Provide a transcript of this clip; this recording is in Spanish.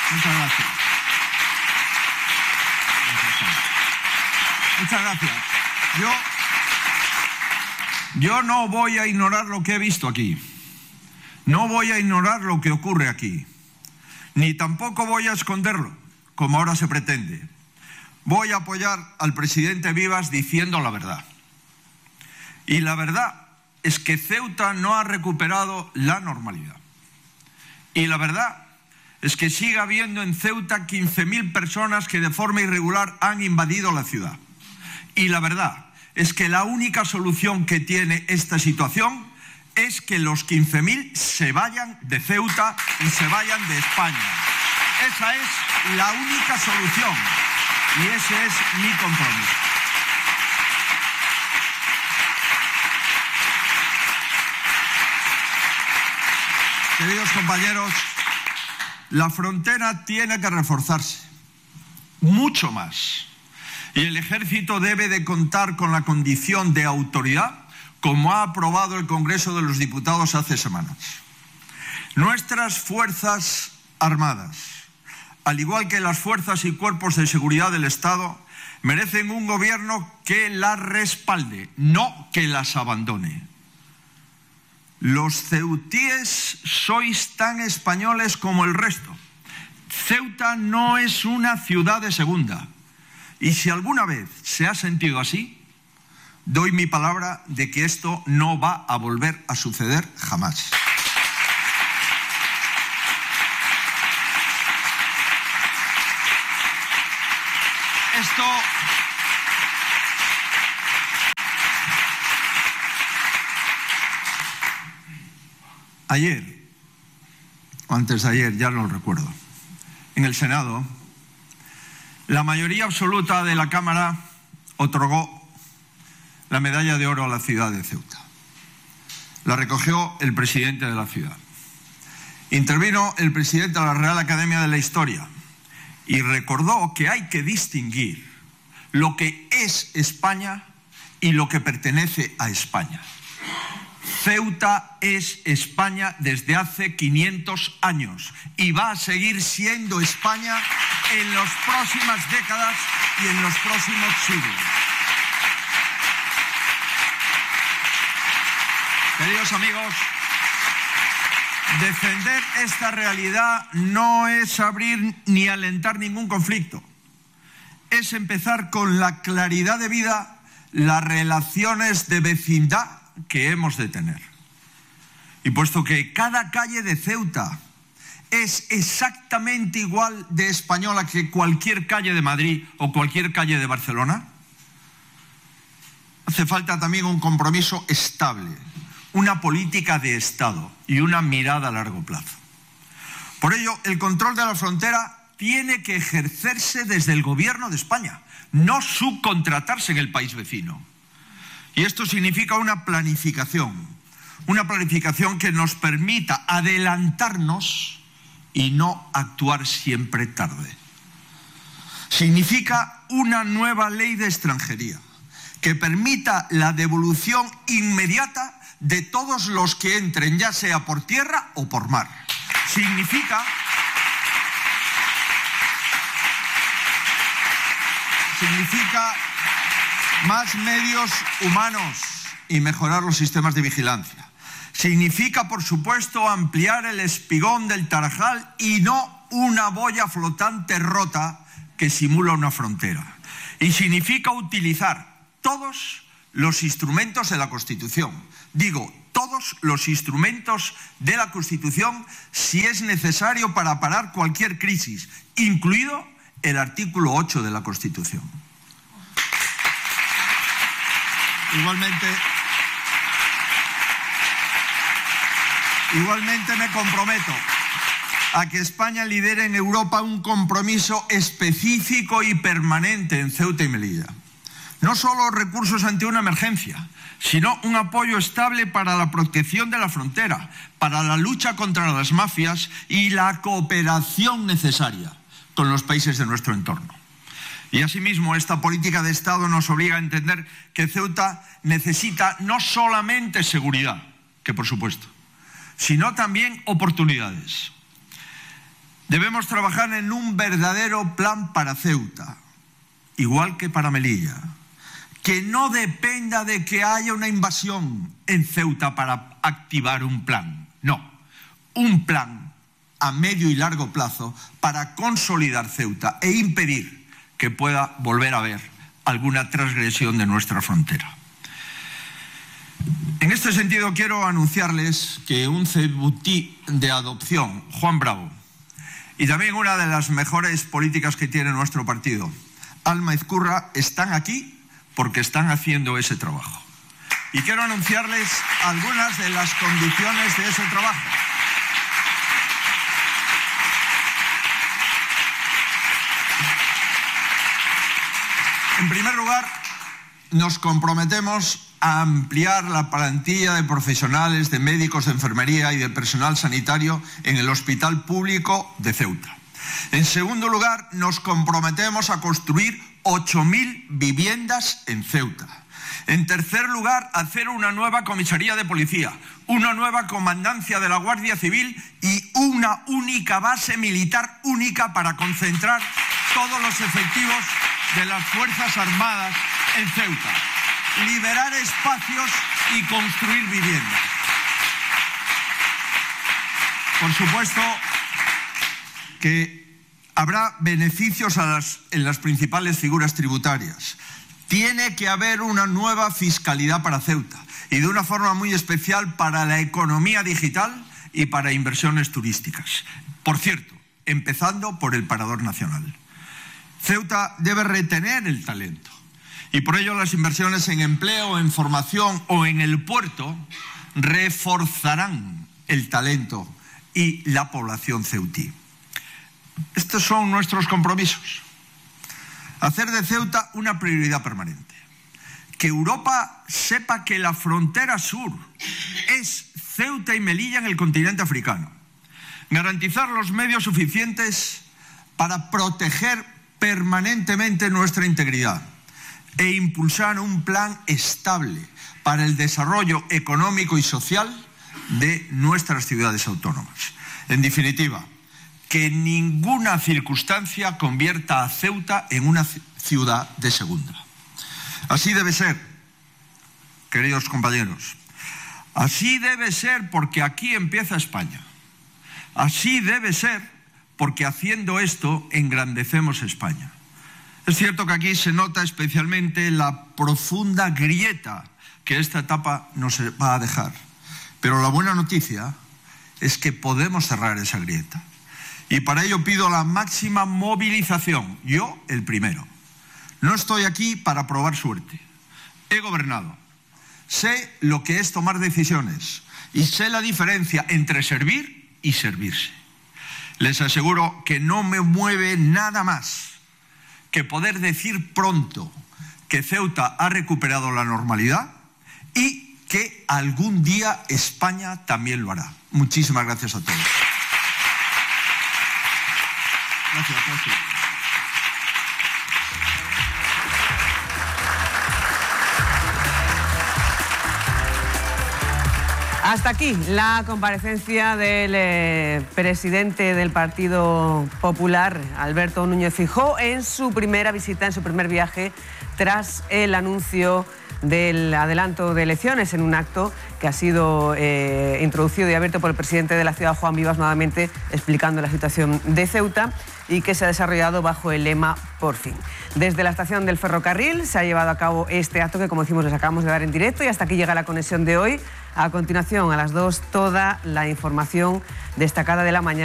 Muchas gracias. Muchas gracias. Yo no voy a ignorar lo que he visto aquí. No voy a ignorar lo que ocurre aquí. Ni tampoco voy a esconderlo, como ahora se pretende. Voy a apoyar al presidente Vivas diciendo la verdad. Y la verdad es que Ceuta no ha recuperado la normalidad. Y la verdad es que sigue habiendo en Ceuta 15.000 personas que de forma irregular han invadido la ciudad. Y la verdad es que la única solución que tiene esta situación es que los 15.000 se vayan de Ceuta y se vayan de España. Esa es la única solución y ese es mi compromiso. Queridos compañeros, la frontera tiene que reforzarse, mucho más. Y el ejército debe de contar con la condición de autoridad, como ha aprobado el Congreso de los Diputados hace semanas. Nuestras Fuerzas Armadas, al igual que las fuerzas y cuerpos de seguridad del Estado, merecen un gobierno que las respalde, no que las abandone. Los ceutíes sois tan españoles como el resto. Ceuta no es una ciudad de segunda. Y si alguna vez se ha sentido así, doy mi palabra de que esto no va a volver a suceder jamás. Ayer, o antes de ayer, ya no lo recuerdo, en el Senado, la mayoría absoluta de la Cámara otorgó la medalla de oro a la ciudad de Ceuta. La recogió el presidente de la ciudad. Intervino el presidente de la Real Academia de la Historia y recordó que hay que distinguir lo que es España y lo que pertenece a España. Ceuta es España desde hace 500 años y va a seguir siendo España en las próximas décadas y en los próximos siglos. Queridos amigos, defender esta realidad no es abrir ni alentar ningún conflicto. Es empezar con la claridad de vida las relaciones de vecindad que hemos de tener. Y puesto que cada calle de Ceuta es exactamente igual de española que cualquier calle de Madrid o cualquier calle de Barcelona, hace falta también un compromiso estable, una política de Estado y una mirada a largo plazo. Por ello, el control de la frontera tiene que ejercerse desde el Gobierno de España, no subcontratarse en el país vecino. Y esto significa una planificación que nos permita adelantarnos y no actuar siempre tarde. Significa una nueva ley de extranjería que permita la devolución inmediata de todos los que entren, ya sea por tierra o por mar. Significa más medios humanos y mejorar los sistemas de vigilancia. Significa, por supuesto, ampliar el espigón del Tarajal y no una boya flotante rota que simula una frontera. Y significa utilizar todos los instrumentos de la Constitución. Digo, todos los instrumentos de la Constitución si es necesario para parar cualquier crisis, incluido el artículo 8 de la Constitución. Igualmente me comprometo a que España lidere en Europa un compromiso específico y permanente en Ceuta y Melilla. No solo recursos ante una emergencia, sino un apoyo estable para la protección de la frontera, para la lucha contra las mafias y la cooperación necesaria con los países de nuestro entorno. Y asimismo, esta política de Estado nos obliga a entender que Ceuta necesita no solamente seguridad, que por supuesto, sino también oportunidades. Debemos trabajar en un verdadero plan para Ceuta, igual que para Melilla, que no dependa de que haya una invasión en Ceuta para activar un plan. No, un plan a medio y largo plazo para consolidar Ceuta e impedir que pueda volver a haber alguna transgresión de nuestra frontera. En este sentido, quiero anunciarles que un ceutí de adopción, Juan Bravo, y también una de las mejores políticas que tiene nuestro partido, Alma Ezcurra, están aquí porque están haciendo ese trabajo. Y quiero anunciarles algunas de las condiciones de ese trabajo. En primer lugar, nos comprometemos a ampliar la plantilla de profesionales, de médicos de enfermería y de personal sanitario en el Hospital Público de Ceuta. En segundo lugar, nos comprometemos a construir 8.000 viviendas en Ceuta. En tercer lugar, hacer una nueva comisaría de policía, una nueva comandancia de la Guardia Civil y una única base militar única para concentrar todos los efectivos de las Fuerzas Armadas en Ceuta. Liberar espacios y construir viviendas. Por supuesto que habrá beneficios en las principales figuras tributarias. Tiene que haber una nueva fiscalidad para Ceuta y de una forma muy especial para la economía digital y para inversiones turísticas. Por cierto, empezando por el Parador Nacional. Ceuta debe retener el talento y por ello las inversiones en empleo, en formación o en el puerto reforzarán el talento y la población ceutí. Estos son nuestros compromisos. Hacer de Ceuta una prioridad permanente. Que Europa sepa que la frontera sur es Ceuta y Melilla en el continente africano. Garantizar los medios suficientes para proteger permanentemente nuestra integridad e impulsar un plan estable para el desarrollo económico y social de nuestras ciudades autónomas. En definitiva, que ninguna circunstancia convierta a Ceuta en una ciudad de segunda. Así debe ser, queridos compañeros. Así debe ser porque aquí empieza España. Así debe ser porque haciendo esto engrandecemos España. Es cierto que aquí se nota especialmente la profunda grieta que esta etapa nos va a dejar. Pero la buena noticia es que podemos cerrar esa grieta. Y para ello pido la máxima movilización, yo el primero. No estoy aquí para probar suerte. He gobernado. Sé lo que es tomar decisiones y sé la diferencia entre servir y servirse. Les aseguro que no me mueve nada más que poder decir pronto que Ceuta ha recuperado la normalidad y que algún día España también lo hará. Muchísimas gracias a todos. Gracias. Hasta aquí la comparecencia del presidente del Partido Popular, Alberto Núñez Feijóo, en su primera visita, en su primer viaje, tras el anuncio del adelanto de elecciones en un acto que ha sido introducido y abierto por el presidente de la ciudad, Juan Vivas, nuevamente explicando la situación de Ceuta y que se ha desarrollado bajo el lema Por fin. Desde la estación del ferrocarril se ha llevado a cabo este acto que, como decimos, les acabamos de dar en directo y hasta aquí llega la conexión de hoy. A continuación, a las 2, toda la información destacada de la mañana.